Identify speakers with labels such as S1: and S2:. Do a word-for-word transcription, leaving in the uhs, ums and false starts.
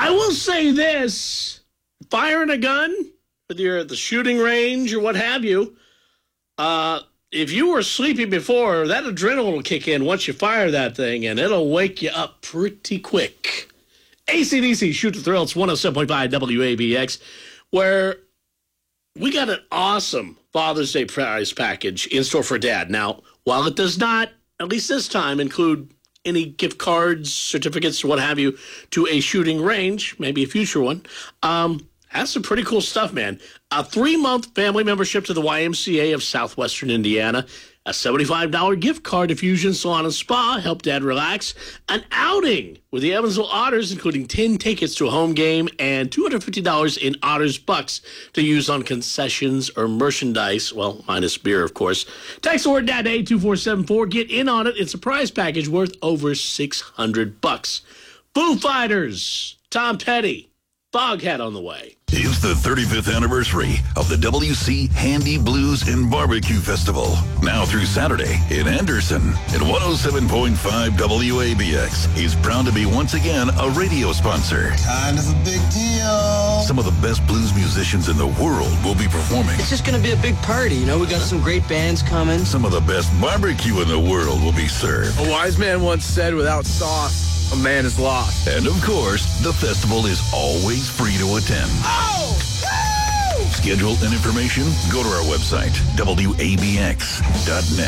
S1: I will say this, firing a gun, whether you're at the shooting range or what have you, uh, if you were sleepy before, that adrenaline will kick in once you fire that thing, and it'll wake you up pretty quick. A C D C, Shoot the Thrill, it's one oh seven point five W A B X, where we got an awesome Father's Day prize package in store for Dad. Now, while it does not, at least this time, include any gift cards, certificates, or what have you, to a shooting range, maybe a future one, um, has some pretty cool stuff, man. A three-month family membership to the Y M C A of Southwestern Indiana, a seventy-five dollars gift card to Fusion Salon and Spa, help Dad relax, an outing with the Evansville Otters, including ten tickets to a home game, and two hundred fifty dollars in Otters bucks to use on concessions or merchandise, well, minus beer, of course. Text the word DAD to eight two four seven four. Get in on it. It's a prize package worth over six hundred bucks. Foo Fighters, Tom Petty, Foghat on the way.
S2: It's the thirty-fifth anniversary of the W C Handy Blues and Barbecue Festival. Now through Saturday in Anderson. And one oh seven point five W A B X is proud to be once again a radio sponsor.
S3: Kind of a big deal.
S2: Some of the best blues musicians in the world will be performing.
S4: It's just going to be a big party. You know, we got some great bands coming.
S2: Some of the best barbecue in the world will be served.
S5: A wise man once said, without sauce, a man is lost.
S2: And of course, the festival is always free to attend.
S3: Oh! Woo!
S2: Schedule and information, go to our website, W A B X dot net.